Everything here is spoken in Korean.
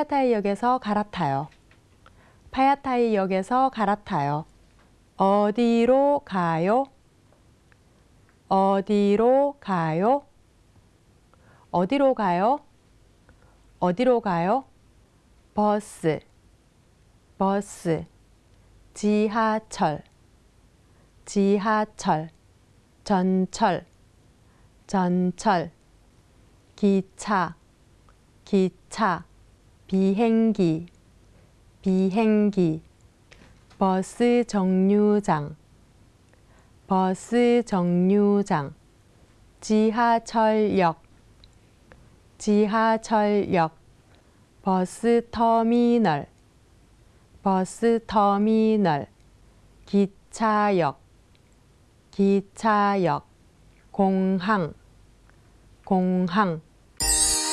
파야타이역에서 갈아타요. 파야타이역에서 갈아타요. 어디로 가요? 어디로 가요? 어디로 가요? 어디로 가요? 버스, 버스, 지하철, 지하철, 전철, 전철, 기차, 기차, 비행기, 비행기, 버스 정류장, 버스 정류장, 지하철역, 지하철역, 버스 터미널, 버스 터미널, 기차역, 기차역, 공항, 공항,